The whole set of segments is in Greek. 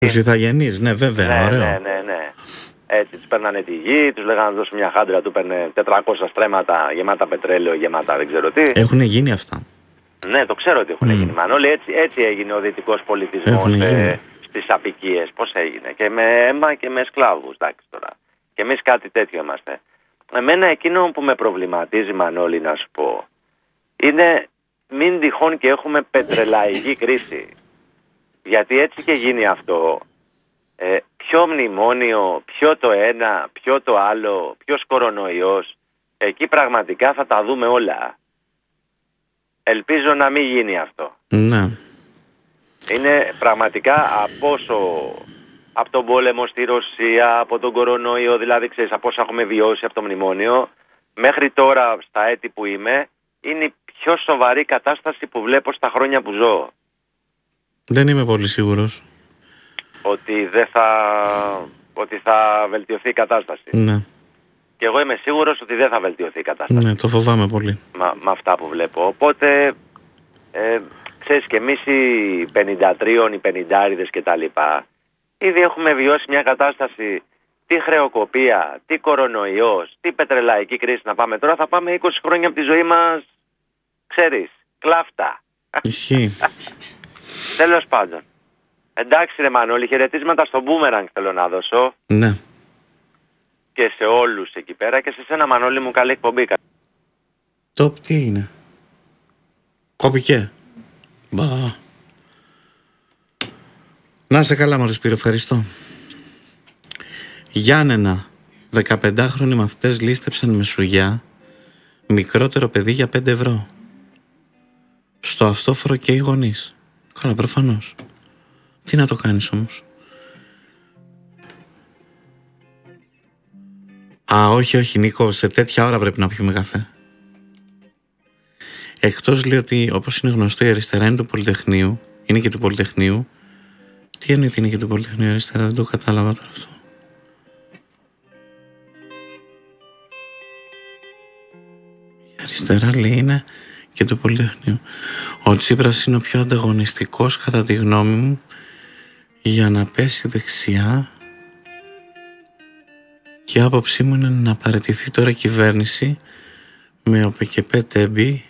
Τους Ιθαγενείς, ναι, βέβαια, Ναι, ωραίο. ναι. Έτσι, τους παίρνανε τη γη, τους λέγανε να δώσουν μια χάντρα, του παίρνε 400 στρέμματα γεμάτα πετρέλαιο, γεμάτα δεν ξέρω τι. Έχουν γίνει αυτά. Ναι, το ξέρω ότι έχουν γίνει, Μανώλη. Έτσι έγινε ο δυτικός πολιτισμός στις απικίες. Πώς έγινε. Και με αίμα και με σκλάβους, εντάξει τώρα. Και εμείς κάτι τέτοιο είμαστε. Εμένα εκείνο που με προβληματίζει, Μανώλη, να σου πω, είναι μην τυχόν και έχουμε πετρελαϊκή κρίση. Γιατί έτσι και γίνει αυτό, ποιο μνημόνιο, ποιο το ένα, ποιο το άλλο, ποιος κορονοϊός, εκεί πραγματικά θα τα δούμε όλα. Ελπίζω να μην γίνει αυτό. Ναι. Είναι πραγματικά από τον πόλεμο στη Ρωσία, από τον κορονοϊό, δηλαδή ξέρεις, από όσα έχουμε βιώσει από το μνημόνιο, μέχρι τώρα στα έτη που είμαι, είναι η πιο σοβαρή κατάσταση που βλέπω στα χρόνια που ζω. Δεν είμαι πολύ σίγουρος ότι θα βελτιωθεί η κατάσταση. Ναι. Και εγώ είμαι σίγουρος ότι δεν θα βελτιωθεί η κατάσταση. Ναι, το φοβάμαι πολύ. Με αυτά που βλέπω. Οπότε, ξέρεις, και εμείς οι 53, οι 50'ριδες και τα λοιπά, ήδη έχουμε βιώσει μια κατάσταση, τι χρεοκοπία, τι κορονοϊός, τι πετρελαϊκή κρίση να πάμε. Τώρα θα πάμε 20 χρόνια από τη ζωή μας, ξέρεις, κλάφτα. Ισχύει. Τέλος πάντων. Εντάξει ρε Μανώλη, χαιρετίσματα στο Boomerang θέλω να δώσω. Ναι. Και σε όλους εκεί πέρα και σε σένα Μανώλη μου, καλή εκπομπή. Τι είναι. Κόπηκε. Μπα. Να σε καλά μωρέ Σπύρο, ευχαριστώ. Γιάννενα, 15χρονοι μαθητές λίστεψαν με σουγιά μικρότερο παιδί για 5 ευρώ. Στο αυτόφορο και οι γονείς. Καλά, προφανώς. Τι να το κάνεις όμως. Όχι Νίκο, σε τέτοια ώρα πρέπει να πιούμε καφέ. Εκτός λέει ότι όπως είναι γνωστό η αριστερά είναι του Πολυτεχνείου. Είναι και του Πολυτεχνείου. Τι εννοεί ότι είναι και του Πολυτεχνείου η αριστερά, δεν το κατάλαβα τώρα αυτό. Η αριστερά λέει είναι και του Πολυτεχνείου. Ο Τσίπρας είναι ο πιο ανταγωνιστικός κατά τη γνώμη μου για να πέσει δεξιά. Και η άποψή μου είναι να παραιτηθεί τώρα η κυβέρνηση με ο ΠΚΠ Τέμπη.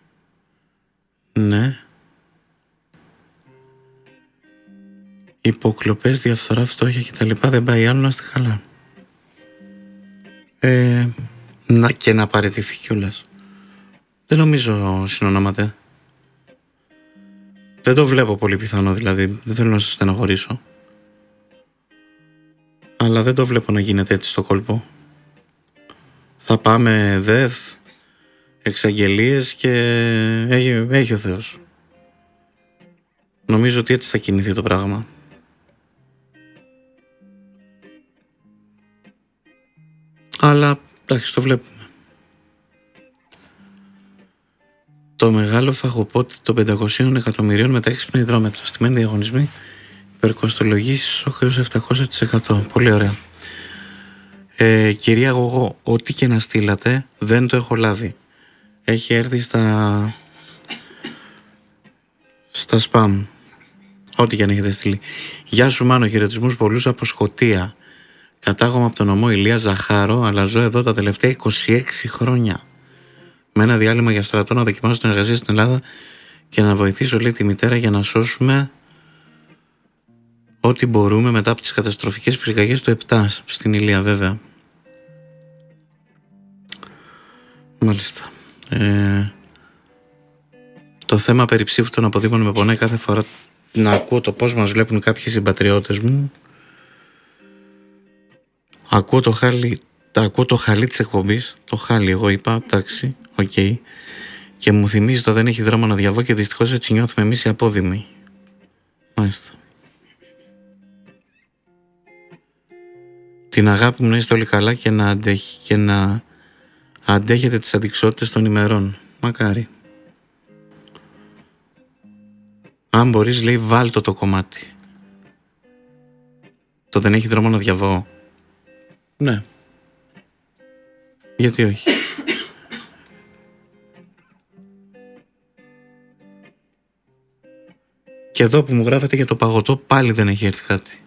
Ναι. Υποκλοπές, διαφθορά, φτώχεια και τα λοιπά, δεν πάει άλλο, να είστε καλά. Και να παραιτηθεί κιόλας. Δεν νομίζω συνονόμαται. Δεν το βλέπω πολύ πιθανό, δηλαδή δεν θέλω να σας στεναχωρήσω. Αλλά δεν το βλέπω να γίνεται έτσι στο κόλπο. Θα πάμε ΔΕΘ, εξαγγελίες και έχει ο Θεός. Νομίζω ότι έτσι θα κινηθεί το πράγμα. Αλλά εντάξει, το βλέπουμε. Το μεγάλο φαγοπότη των 500 εκατομμυρίων με τα έξυπνα υδρόμετρα. Στημένοι διαγωνισμοί, υπερκοστολογήσεις όχρεως 700%. Πολύ ωραία. Κυρία Γογό, ό,τι και να στείλατε δεν το έχω λάβει. Έχει έρθει στα spam. Ό,τι και αν έχετε στείλει. Γεια σου Μάνο, χαιρετισμούς πολλούς από Σκωτία. Κατάγομαι από τον νομό Ηλία Ζαχάρο, αλλά ζω εδώ τα τελευταία 26 χρόνια. Με ένα διάλειμμα για στρατό να δοκιμάσω την εργασία στην Ελλάδα και να βοηθήσω, λέει, τη μητέρα για να σώσουμε ό,τι μπορούμε μετά από τις καταστροφικές πυρκαγιές του 7 στην Ηλία, βέβαια. Μάλιστα. Το θέμα περί ψήφου των αποδείμων με πονάει κάθε φορά να ακούω το πώς μας βλέπουν κάποιοι συμπατριώτες μου. Ακούω το χαλί της εκπομπής. Το χάλι εγώ είπα, εντάξει, οκ. Και μου θυμίζει το δεν έχει δρόμο να διαβώ και δυστυχώς έτσι νιώθουμε εμείς οι απόδημοι. Μάλιστα. Την αγάπη μου να είστε όλοι καλά και να αντέχετε τις αντιξότητες των ημερών. Μακάρι. Αν μπορείς, λέει, βάλτο το κομμάτι. Το δεν έχει δρόμο να διαβώ. Ναι. Γιατί όχι. Και εδώ που μου γράφετε για το παγωτό πάλι δεν έχει έρθει κάτι.